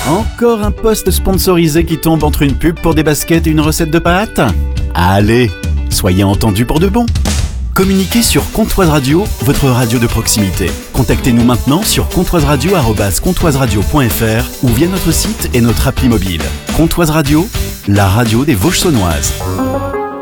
Encore un post sponsorisé qui tombe entre une pub pour des baskets et une recette de pâtes? Allez, soyez entendus pour de bon. Communiquez sur Comtoise Radio, votre radio de proximité. Contactez-nous maintenant sur comtoiseradio@comtoiseradio.fr ou via notre site et notre appli mobile. Comtoise Radio, la radio des Vosges saunoises.